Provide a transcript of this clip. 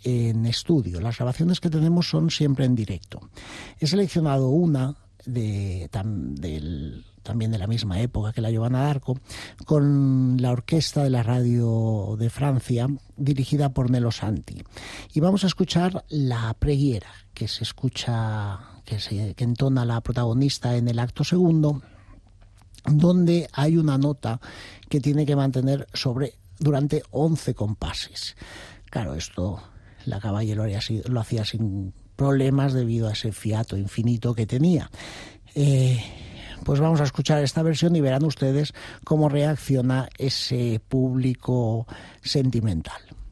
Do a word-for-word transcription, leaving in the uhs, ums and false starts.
en estudio. Las grabaciones que tenemos son siempre en directo. He seleccionado una de, tam, del, también de la misma época que la Giovanna d'Arco, con la orquesta de la radio de Francia, dirigida por Nello Santi. Y vamos a escuchar la preghiera, que se escucha, que, se, que entona la protagonista en el acto segundo, donde hay una nota que tiene que mantener sobre durante once compases. Claro, esto la Caballero lo hacía sin problemas debido a ese fiato infinito que tenía. Eh, pues vamos a escuchar esta versión y verán ustedes cómo reacciona ese público sentimental.